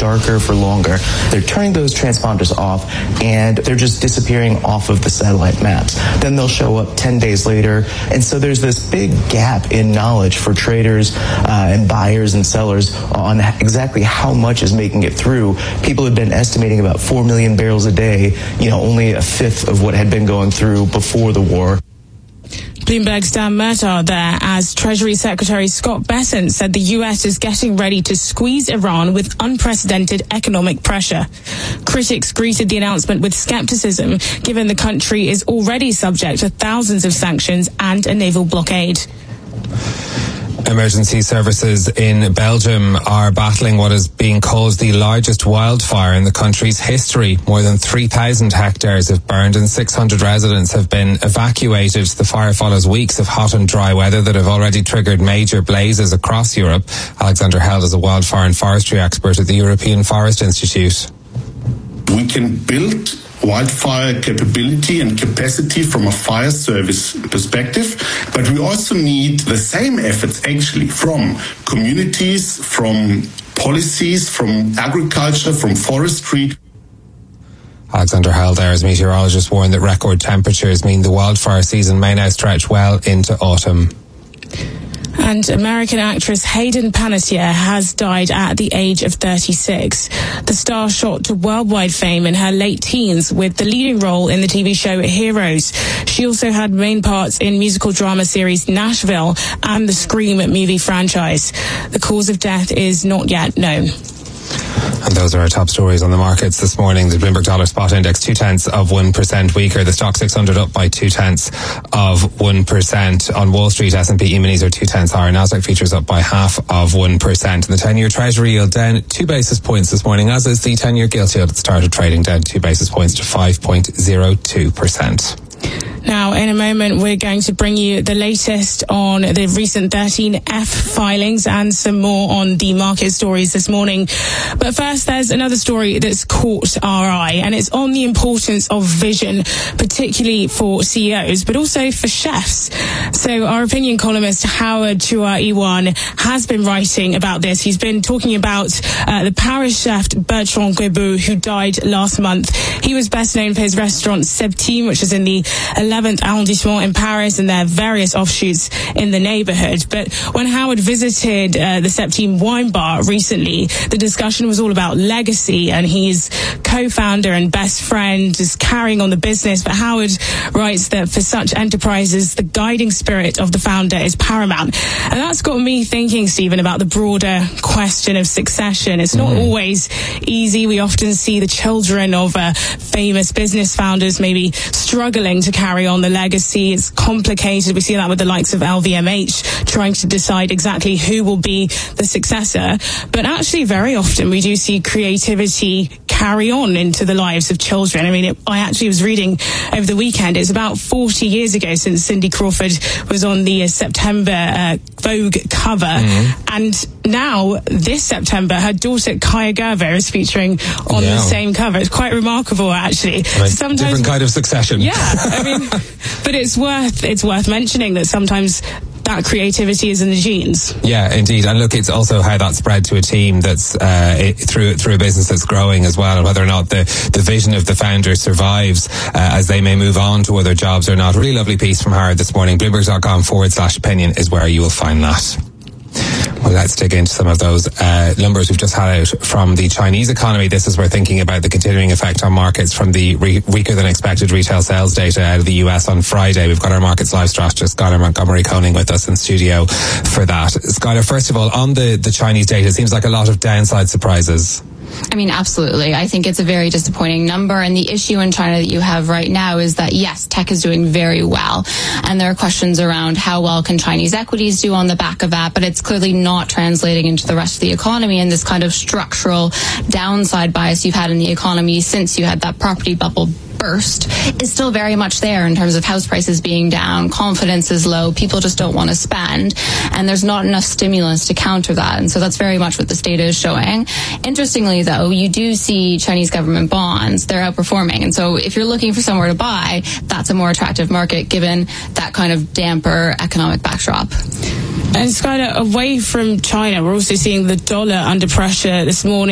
darker for longer. They're turning those transponders off, and they're just disappearing off of the satellite maps. Then they'll show up 10 days later. And so there's this big gap in knowledge for traders and buyers and sellers on exactly how much is making it through. People have been estimating about 4 million barrels a day, only a fifth of what had been going through before the war. Bloomberg's Dan Murtaugh there, as Treasury Secretary Scott Bessent said the US is getting ready to squeeze Iran with unprecedented economic pressure. Critics greeted the announcement with skepticism, given the country is already subject to thousands of sanctions and a naval blockade. Emergency services in Belgium are battling what is being called the largest wildfire in the country's history. More than 3,000 hectares have burned and 600 residents have been evacuated. The fire follows weeks of hot and dry weather that have already triggered major blazes across Europe. Alexander Held is a wildfire and forestry expert at the European Forest Institute. We can build wildfire capability and capacity from a fire service perspective, but we also need the same efforts actually from communities, from policies, from agriculture, from forestry. Alexander Held there, as meteorologists warn that record temperatures mean the wildfire season may now stretch well into autumn. And American actress Hayden Panettiere has died at the age of 36. The star shot to worldwide fame in her late teens with the leading role in the TV show Heroes. She also had main parts in musical drama series Nashville and the Scream movie franchise. The cause of death is not yet known. And those are our top stories on the markets this morning. The Bloomberg Dollar Spot Index 0.2% weaker. The Stock 600 up by 0.2%. On Wall Street, S&P E-minis are 0.2 higher. Nasdaq futures up by 0.5%. And the 10-year Treasury yield down 2 basis points this morning, as is the 10-year gilt yield at the start of trading, down 2 basis points to 5.02%. Now, in a moment, we're going to bring you the latest on the recent 13F filings and some more on the market stories this morning. But first, there's another story that's caught our eye, and it's on the importance of vision, particularly for CEOs, but also for chefs. So our opinion columnist, Howard Chua-Iwan, has been writing about this. He's been talking about the Paris chef Bertrand Guébou, who died last month. He was best known for his restaurant Septime, which is in the 11th arrondissement in Paris, and there are various offshoots in the neighborhood. But when Howard visited the Septime wine bar recently, the discussion was all about legacy, and his co-founder and best friend is carrying on the business. But Howard writes that for such enterprises, the guiding spirit of the founder is paramount. And that's got me thinking, Stephen, about the broader question of succession. It's not always easy. We often see the children of famous business founders maybe struggling to carry on the legacy. It's complicated. We see that with the likes of LVMH trying to decide exactly who will be the successor. But actually, very often we do see creativity carry on into the lives of children. I mean, I actually was reading over the weekend, it's about 40 years ago since Cindy Crawford was on the September Vogue cover. And now, this September, her daughter Kaya Gerver is featuring on the same cover. It's quite remarkable, actually. Sometimes, different kind of succession. Yeah, I mean, but it's worth mentioning that sometimes that creativity is in the genes. Yeah, indeed. And look, it's also how that's spread to a team that's through a business that's growing as well, and whether or not the vision of the founder survives as they may move on to other jobs or not. Really lovely piece from Howard this morning. Bloomberg.com/opinion is where you will find that. Well, let's dig into some of those numbers we've just had out from the Chinese economy. This is where thinking about the continuing effect on markets from the weaker than expected retail sales data out of the US on Friday. We've got our markets live strategist, Skylar Montgomery-Koning, with us in studio for that. Skylar, first of all, on the Chinese data, it seems like a lot of downside surprises. I mean, absolutely. I think it's a very disappointing number. And the issue in China that you have right now is that, yes, tech is doing very well. And there are questions around how well can Chinese equities do on the back of that. But it's clearly not translating into the rest of the economy. And this kind of structural downside bias you've had in the economy since you had that property bubble burst is still very much there in terms of house prices being down, confidence is low, people just don't want to spend, and there's not enough stimulus to counter that. And so that's very much what this data is showing. Interestingly, though, you do see Chinese government bonds, they're outperforming. And so if you're looking for somewhere to buy, that's a more attractive market given that kind of damper economic backdrop. And Skylar, away from China, we're also seeing the dollar under pressure this morning.